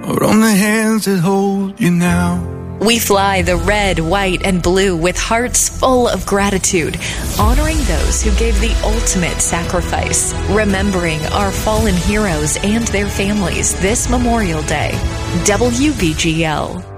or on the hands that hold you now. We fly the red, white, and blue with hearts full of gratitude, honoring those who gave the ultimate sacrifice, remembering our fallen heroes and their families this Memorial Day. WBGL.